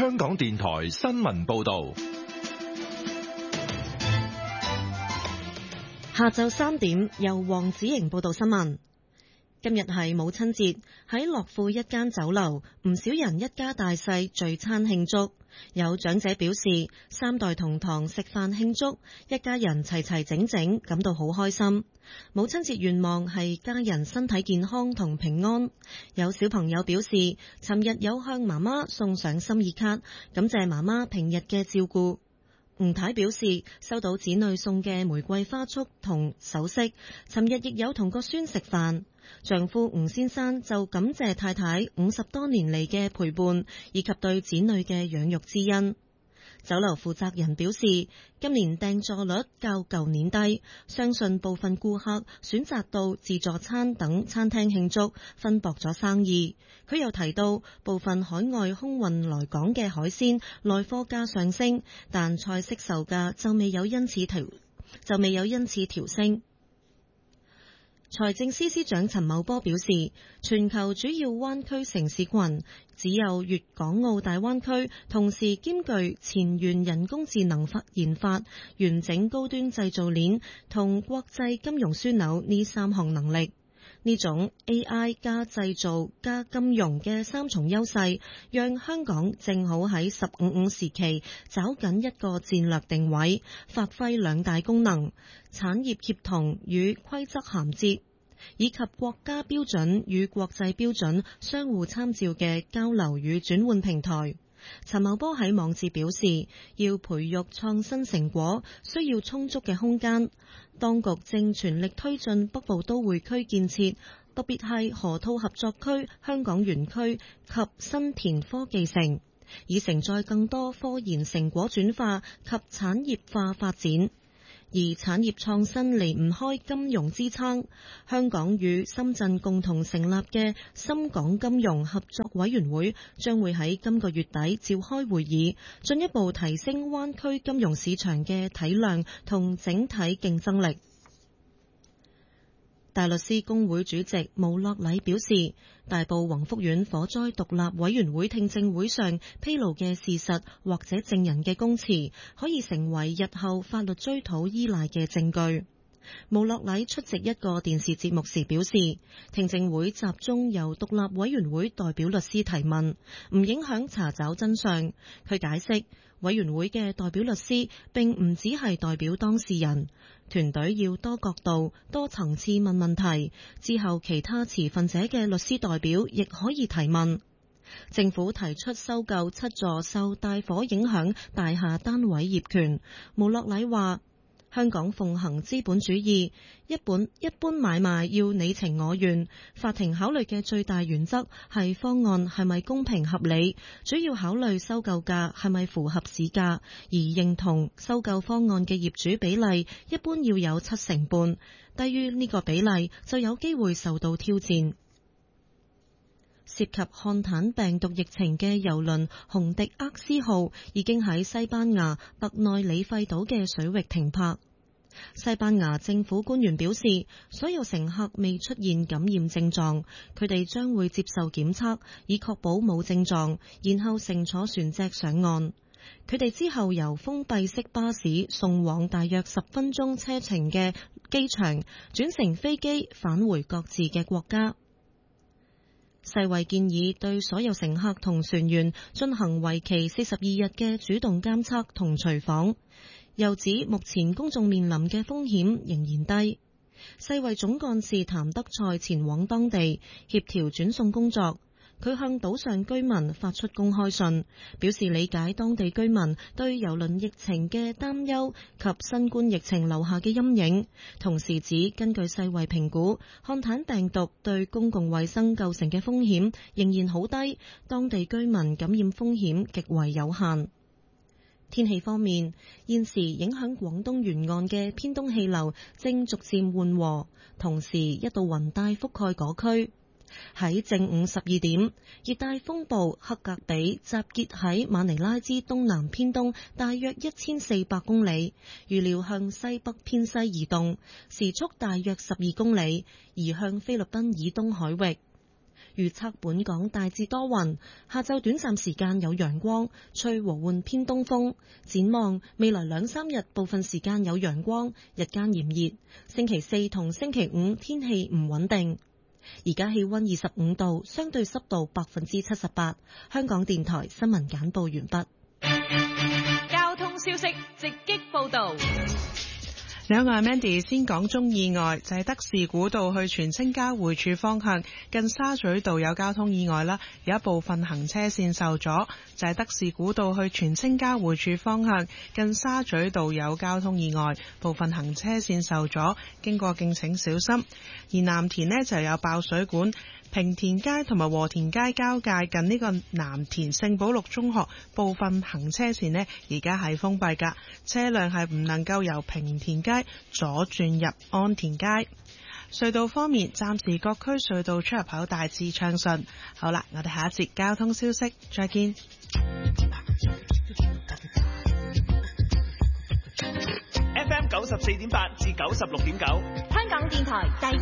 香港電台新聞報道。 下晝3點，由黃子瑩報道新聞。今日係母親節，喺樂富一間酒樓，唔少人一家大細聚餐慶祝。有長者表示，3代同堂食飯慶祝，一家人齊齊整整，感到好開心。母親節願望係家人身體健康同平安。有小朋友表示，尋日有向媽媽送上心意卡，感謝媽媽平日嘅照顧。吳太表示收到子女送嘅玫瑰花束同首飾，尋日亦有同個孫食飯。丈夫吳先生就感謝太太50多年嚟嘅陪伴，以及對子女嘅養育之恩。酒樓負責人表示，今年訂座率較舊年低，相信部分顧客選擇到自助餐等餐廳慶祝，分薄咗生意。佢又提到，部分海外空運來港嘅海鮮來貨價上升，但菜式售價就未有因此調升。財政司司長陳茂波表示，全球主要灣區城市群只有粵港澳大灣區同時兼具前沿人工智能研發、完整高端製造鏈同國際金融樞紐呢3項能力。呢種 AI 加製造加金融嘅3重優勢，讓香港正好喺15+5時期找緊一個戰略定位，發揮2大功能：產業協同與規則銜接，以及國家標準與國際標準相互參照嘅交流與轉換平台。陳茂波喺網誌表示，要培育創新成果，需要充足嘅空間。當局正全力推進北部都會區建設，特別係河套合作區、香港園區及新田科技城，以承載更多科研成果轉化及產業化發展。而產業創新離唔開金融支撐，香港與深圳共同成立嘅深港金融合作委員會將會喺今個月底召開會議，進一步提升灣區金融市場嘅體量同整體競爭力。大律師公會主席毛樂禮表示，大埔宏福苑火災獨立委員會聽證會上披露嘅事實或者證人嘅供詞，可以成為日後法律追討依賴嘅證據。毛樂禮出席一個電視節目時表示，聽證會集中由獨立委員會代表律師提問，唔影響查找真相。佢解釋，委員會嘅代表律師並唔只係代表當事人，團隊要多角度、多層次問問題，之後其他持份者嘅律師代表亦可以提問。政府提出收購7座受大火影響大廈單位業權，毛樂禮話，香港奉行資本主義，一般買賣要你情我願，法庭考慮嘅最大原則係方案係咪公平合理，主要考慮收購價係咪符合市價，而認同收購方案嘅業主比例一般要有7成半，低於呢個比例就有機會受到挑戰。涉及漢坦病毒疫情嘅郵輪紅迪厄斯號已經喺西班牙特內里費島嘅水域停泊。西班牙政府官員表示，所有乘客未出現感染症狀，佢哋將會接受檢測，以確保冇症狀，然後乘坐船隻上岸。佢哋之後由封閉式巴士送往大約10分鐘車程嘅機場，轉乘飛機返回各自嘅國家。世衛建議對所有乘客同船員進行為期42日嘅主動監測同隨訪，又指目前公眾面臨嘅風險仍然低。世衛總幹事譚德塞前往當地協調轉送工作。佢向島上居民發出公開信，表示理解當地居民對郵輪疫情嘅擔憂及新冠疫情留下嘅陰影，同時指根據世衛評估，漢坦病毒對公共衛生構成嘅風險仍然好低，當地居民感染風險極為有限。天氣方面，現時影響廣東沿岸嘅偏東氣流正逐漸緩和，同時一道雲帶覆蓋嗰區。喺正午12點，熱帶風暴克格比集結喺馬尼拉之東南偏東大約1400公里，預料向西北偏西移動，時速大約12公里，移向菲律賓以東海域。 預測本港大致多雲，下晝短暫時間有陽光，吹和緩偏東風。展望未來2-3日，部分時間有陽光，日間炎熱。星期4同星期5天氣唔穩定。而家氣溫25度，相對濕度78%。香港電台新聞簡報完畢。 交通消息直擊報道。 你好，我係 Mandy， 先講中意外，就係德士古道去荃青交匯處方向，近沙咀道有交通意外啦，有一部分行車線受阻，就係德士古道去荃青交匯處方向，近沙咀道有交通意外，部分行車線受阻，經過敬請小心。而藍田呢就有爆水管，平田街同埋和田街交界近呢個藍田聖保祿中學部分行車線呢而家係封閉㗎，車輛係唔能夠由平田街左轉入安田街。隧道方面，暫時各區隧道出入口大致暢順。好啦，我哋下一節交通消息再見。 FM 94.8至96.9， 香港電台第